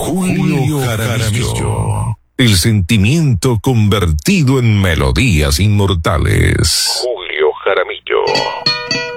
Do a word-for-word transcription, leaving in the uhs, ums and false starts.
Julio Jaramillo. El sentimiento convertido en melodías inmortales. Julio Jaramillo.